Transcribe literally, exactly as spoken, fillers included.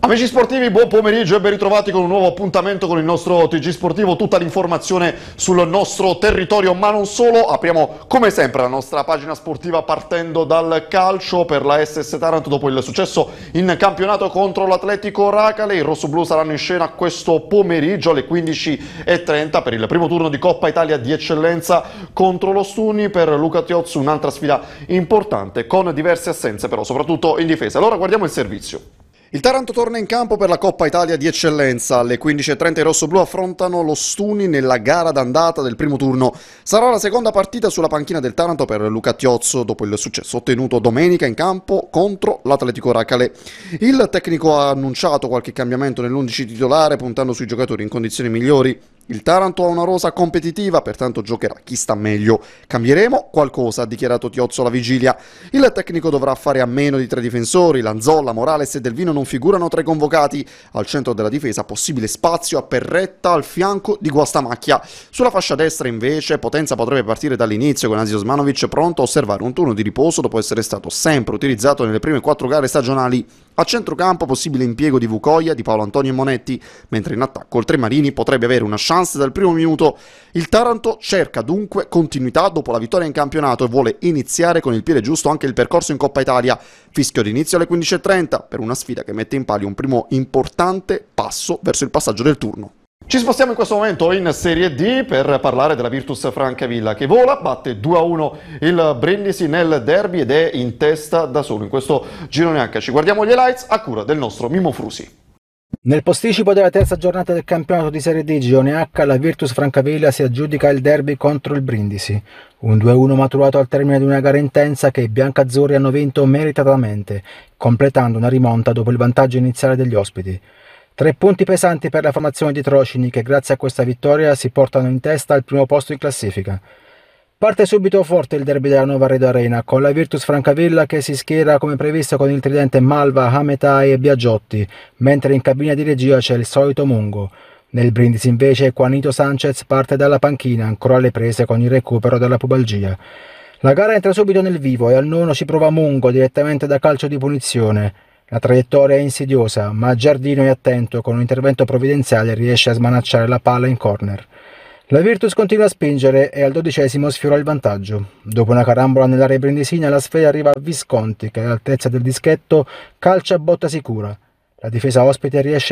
Amici sportivi, buon pomeriggio e ben ritrovati con un nuovo appuntamento con il nostro T G Sportivo, tutta l'informazione sul nostro territorio, ma non solo. Apriamo come sempre la nostra pagina sportiva partendo dal calcio per la S S Taranto dopo il successo in campionato contro l'Atletico Racale. I rossoblù saranno in scena questo pomeriggio alle quindici e trenta per il primo turno di Coppa Italia di eccellenza contro lo Stuni. Per Luca Tiozzo un'altra sfida importante con diverse assenze però soprattutto in difesa. Allora guardiamo il servizio. Il Taranto torna in campo per la Coppa Italia di eccellenza. Alle quindici e trenta i rossoblù affrontano lo Stuni nella gara d'andata del primo turno. Sarà la seconda partita sulla panchina del Taranto per Luca Tiozzo dopo il successo ottenuto domenica in campo contro l'Atletico Racale. Il tecnico ha annunciato qualche cambiamento nell'undici titolare puntando sui giocatori in condizioni migliori. Il Taranto ha una rosa competitiva, pertanto giocherà chi sta meglio. Cambieremo qualcosa, ha dichiarato Tiozzo alla vigilia. Il tecnico dovrà fare a meno di tre difensori. Lanzolla, Morales e Delvino non figurano tra i convocati. Al centro della difesa possibile spazio a Perretta al fianco di Guastamacchia. Sulla fascia destra invece Potenza potrebbe partire dall'inizio con Asia Osmanovic pronto a osservare un turno di riposo dopo essere stato sempre utilizzato nelle prime quattro gare stagionali. A centrocampo possibile impiego di Vucoia, di Paolo Antonio e Monetti, mentre in attacco il Tremarini potrebbe avere una chance dal primo minuto. Il Taranto cerca dunque continuità dopo la vittoria in campionato e vuole iniziare con il piede giusto anche il percorso in Coppa Italia. Fischio d'inizio alle quindici e trenta per una sfida che mette in palio un primo importante passo verso il passaggio del turno. Ci spostiamo in questo momento in Serie D per parlare della Virtus Francavilla che vola, batte due a uno il Brindisi nel derby ed è in testa da solo in questo girone H. Ci guardiamo gli highlights a cura del nostro Mimo Frusi. Nel posticipo della terza giornata del campionato di Serie D girone H, la Virtus Francavilla si aggiudica il derby contro il Brindisi. Un due a uno maturato al termine di una gara intensa che i biancazzurri hanno vinto meritatamente, completando una rimonta dopo il vantaggio iniziale degli ospiti. Tre punti pesanti per la formazione di Trocini che grazie a questa vittoria si portano in testa al primo posto in classifica. Parte subito forte il derby della nuova Redo Arena con la Virtus Francavilla che si schiera come previsto con il tridente Malva, Hametai e Biagiotti, mentre in cabina di regia c'è il solito Mungo. Nel Brindisi invece Juanito Sanchez parte dalla panchina ancora alle prese con il recupero della pubalgia. La gara entra subito nel vivo e al nono ci prova Mungo direttamente da calcio di punizione. La traiettoria è insidiosa, ma Giardino è attento, con un intervento provvidenziale riesce a smanacciare la palla in corner. La Virtus continua a spingere e al dodicesimo sfiora il vantaggio. Dopo una carambola nell'area brindisina la sfera arriva a Visconti che all'altezza del dischetto calcia a botta sicura. La difesa ospite riesce